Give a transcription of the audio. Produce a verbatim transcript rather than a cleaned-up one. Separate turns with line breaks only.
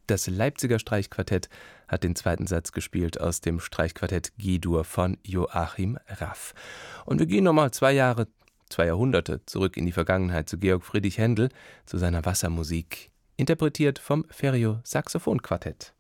Das Leipziger Streichquartett hat den zweiten Satz gespielt aus dem Streichquartett G-Dur von Joachim Raff. Und wir gehen nochmal zwei Jahre, zwei Jahrhunderte zurück in die Vergangenheit zu Georg Friedrich Händel, zu seiner Wassermusik, interpretiert vom Ferio Saxophonquartett.